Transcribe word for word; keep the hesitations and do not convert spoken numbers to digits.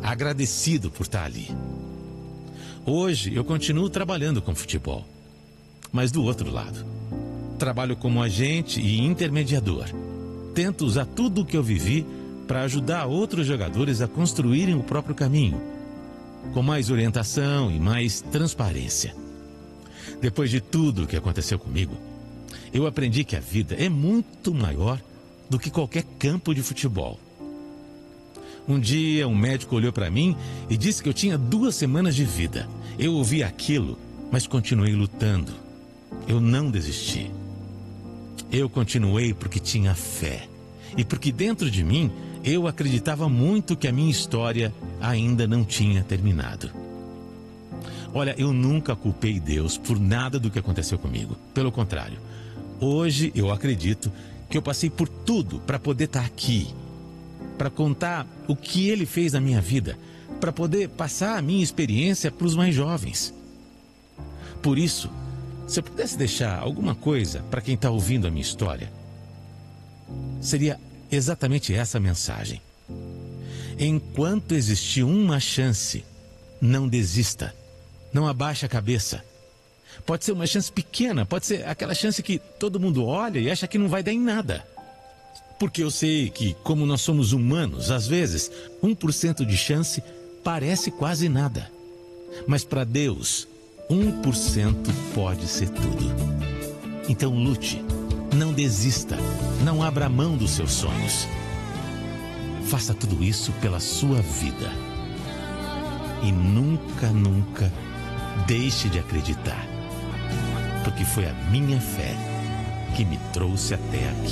agradecido por estar ali. Hoje eu continuo trabalhando com futebol, mas do outro lado. Trabalho como agente e intermediador. Tento usar tudo o que eu vivi para ajudar outros jogadores a construírem o próprio caminho, com mais orientação e mais transparência. Depois de tudo o que aconteceu comigo, eu aprendi que a vida é muito maior do que qualquer campo de futebol. Um dia, um médico olhou para mim e disse que eu tinha duas semanas de vida. Eu ouvi aquilo, mas continuei lutando. Eu não desisti. Eu continuei porque tinha fé. E porque dentro de mim, eu acreditava muito que a minha história ainda não tinha terminado. Olha, eu nunca culpei Deus por nada do que aconteceu comigo. Pelo contrário, hoje eu acredito que eu passei por tudo para poder estar aqui, para contar o que Ele fez na minha vida, para poder passar a minha experiência para os mais jovens. Por isso, se eu pudesse deixar alguma coisa para quem está ouvindo a minha história, seria exatamente essa mensagem. Enquanto existir uma chance, não desista, não abaixe a cabeça. Pode ser uma chance pequena, pode ser aquela chance que todo mundo olha e acha que não vai dar em nada. Porque eu sei que, como nós somos humanos, às vezes, um por cento de chance parece quase nada. Mas para Deus, um por cento pode ser tudo. Então lute, não desista, não abra mão dos seus sonhos. Faça tudo isso pela sua vida. E nunca, nunca deixe de acreditar. Porque foi a minha fé que me trouxe até aqui.